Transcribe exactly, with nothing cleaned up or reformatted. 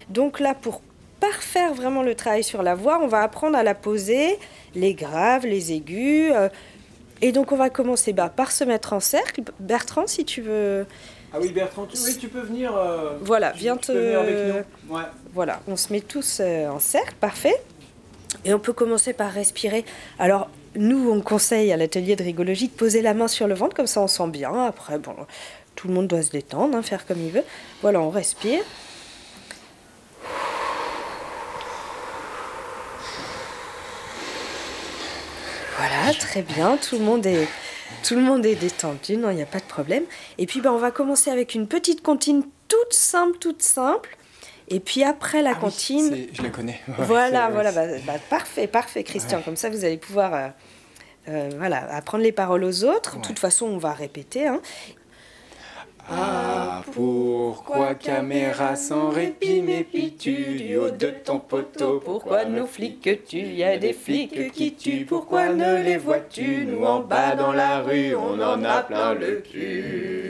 Donc là, pour parfaire vraiment le travail sur la voix, on va apprendre à la poser, les graves, les aigus. euh, et donc, on va commencer bah, par se mettre en cercle. Bertrand, si tu veux... Ah oui, Bertrand, tu, oui, tu peux venir. euh, Voilà, tu, viens tu peux venir avec te... nous. Ouais. Voilà, on se met tous euh, en cercle, parfait. Et on peut commencer par respirer. Alors, nous, on conseille à l'atelier de rigologie de poser la main sur le ventre, comme ça on sent bien. Après, bon, tout le monde doit se détendre, hein, faire comme il veut. Voilà, on respire. Voilà, très bien, tout le monde est, tout le monde est détendu, non, il n'y a pas de problème. Et puis, ben, on va commencer avec une petite comptine toute simple, toute simple. Et puis après la Ah oui, comptine... c'est- je la connais. Ouais, Voilà, c'est- voilà, ouais, bah, bah, parfait, parfait, Christian. Ouais. Comme ça, vous allez pouvoir euh, euh, voilà, apprendre les paroles aux autres. De Ouais. toute façon, on va répéter. Hein. Ah, pourquoi caméra sans répit m'épies-tu du haut de ton poteau? Pourquoi nous fliques-tu? Il y a des flics qui tuent. Pourquoi ne les vois-tu? Nous en bas dans la rue, on en a plein le cul.